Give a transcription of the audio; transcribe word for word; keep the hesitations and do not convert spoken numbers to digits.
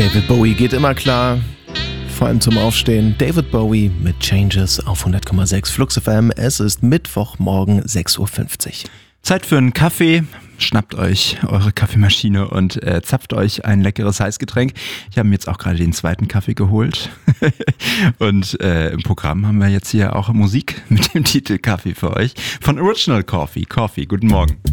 David Bowie geht immer klar, vor allem zum Aufstehen. David Bowie mit Changes auf hundert Komma sechs Flux F M. Es ist Mittwochmorgen sechs Uhr fünfzig. Zeit für einen Kaffee. Schnappt euch eure Kaffeemaschine und äh, zapft euch ein leckeres Heißgetränk. Ich habe mir jetzt auch gerade den zweiten Kaffee geholt. Und äh, im Programm haben wir jetzt hier auch Musik mit dem Titel Kaffee für euch von Original Coffee. Coffee, guten Morgen.